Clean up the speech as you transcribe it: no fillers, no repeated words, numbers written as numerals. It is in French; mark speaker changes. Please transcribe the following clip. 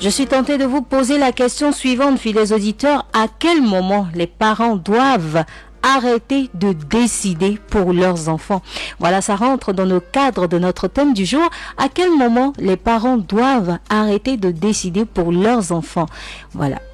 Speaker 1: Je suis tentée de vous poser la question suivante, fidèles auditeurs. À quel moment les parents doivent arrêter de décider pour leurs enfants? Voilà, ça rentre dans le cadre de notre thème du jour. À quel moment les parents doivent arrêter de décider pour leurs enfants? Voilà.